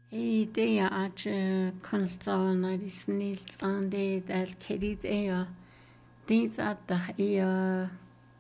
Det er at kunstnerne de snilt an det at kedit det at der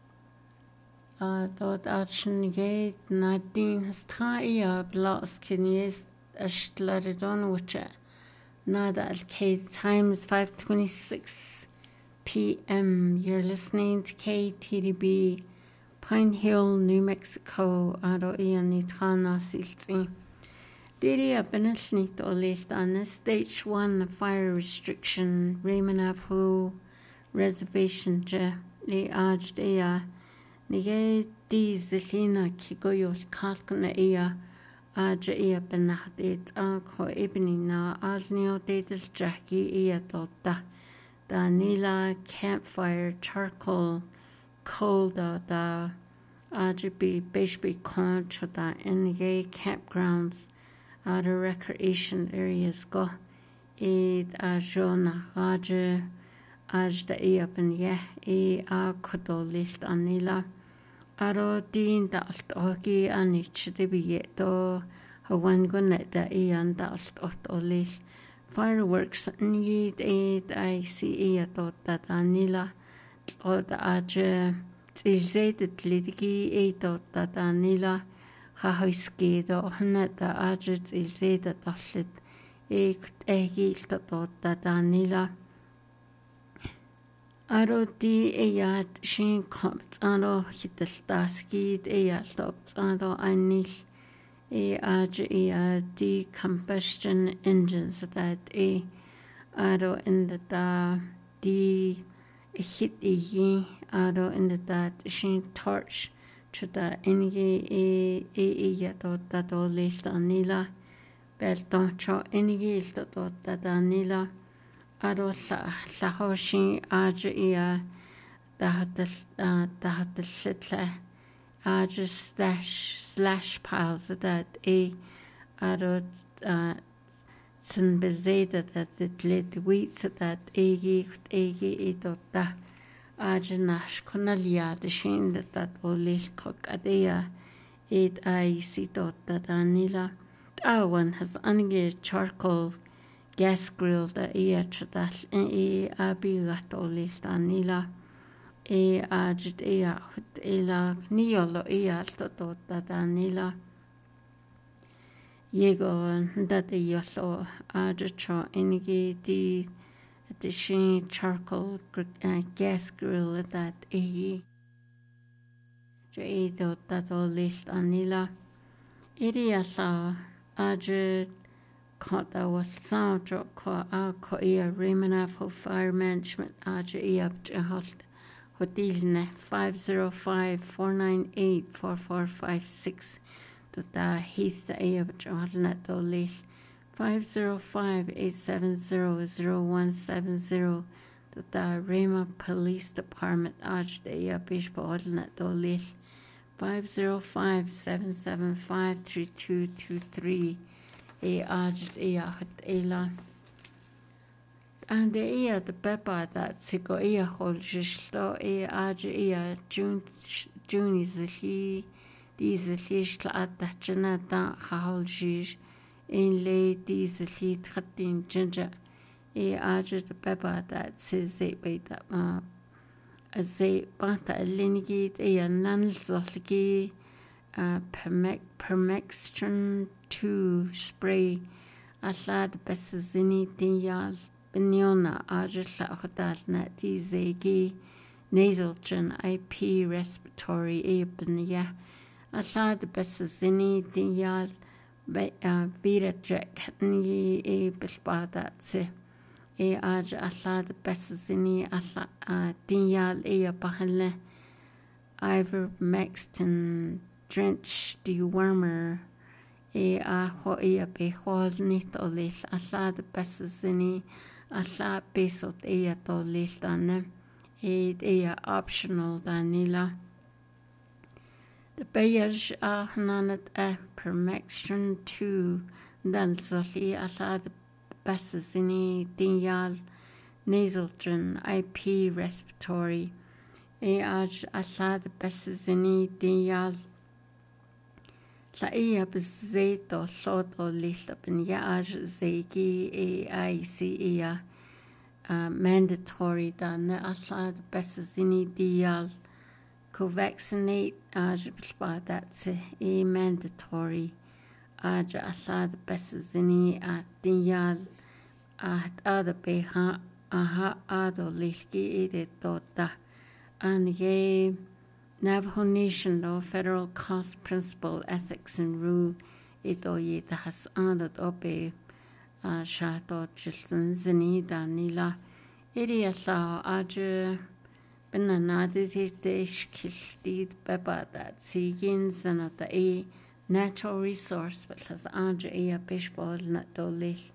dort atchen geht na din stra blas kenies ashtlaridon which nada al time is 5:26 p.m. You're listening to KTDB Pine Hill, New Mexico aro nitrana silti. Diri benelnit o list on stage 1 fire restriction Raymanafu reservation je li aj nige dizlina kigoyol kalkna aj benahdet ko ibnina alnio dedel jackie tota da nila campfire charcoal coal da aj be conch da nige campgrounds other recreation areas go ajona gaje aj da ben a kodolist anila aro din da alt ogi anich de bi do hawan gunnet da an da alt olis fireworks need ICE da anila o da aj tilzeidet lidigi da anila Hahoiskedo hannata ajit ilzeda tallit egilta tota danila aro di shin komt aro hitaltaskid stopt aro anil aj di combustion engines that aro in the di hit aro in the shin torch Chuda enigi to list anila beltoncho enigi to danila aro la hoshi aj the sitla aj slash piles that aro sin bezeda that it lit wheats that egi tota Ajnash konalia de shin that olil cock adea sito that anila. One has ange charcoal gas grill that chadash abigat olil anila ajit hut niolo alto that anila. Yego that yolo ajcho enige di the shin charcoal gas grill that that list anila iriasa aj kota was sound ko Raymana for fire management aj up to host hotelne 505-498-4456 that heath up to holnet list 505-870-0170 the Rama Police Department Ajdeya Bishbodnet Dolis 505-775-3223 Ajdeya Hotela and the Peppa that Siko Holjisto Ajdeya June is the Shla at the Janata Haholjish in late diesel heat ginger ajit the pepper that says they bait that as they bata linigate nanzolki permextrin 2 spray aslad besazini dinyal beniona ajit la hotal na dizegi nasal gen IP respiratory ebenia aslad besazini dinyal Vira Jack ni bispadatse aj allad besazini alla dinyal bahalle Ivor Maxton Drench dewormer a ho behol nit olis allad besazini alla besot tolis danne optional danila The Bayers Ahnanet Permextrin 2 Danzoli Asad Bassazini Dinyal Nasaldrin IP Respiratory Aj Asad Bassazini Dinyal La ia bezeit o lot o list up in yaaj zeiki AIC ia mandatory da ne asad besizini dial co-vaccinate aj that's mandatory aj asad besizini at dial at other beha aha ado lishki ide tota and ye Navajo Nation law, federal cost principle, ethics and rule, ito ye tahas adat obe shato chilson zini da nila. Iri asao aje benanadis itish kistid beba that sigin zanata natural resource, but has aje a bishbol nat dolil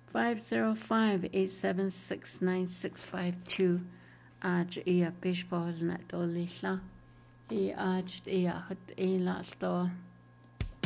505-876-9652 aje a bishbol nat dolila. I ajt I hut I la sto